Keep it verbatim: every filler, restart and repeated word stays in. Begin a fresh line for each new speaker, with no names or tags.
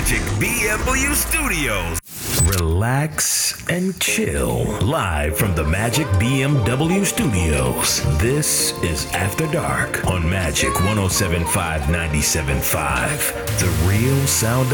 Magic B M W Studios. Relax and chill. Live from the Magic B M W Studios. This is After Dark on Magic one oh seven point five, ninety-seven point five. The real sound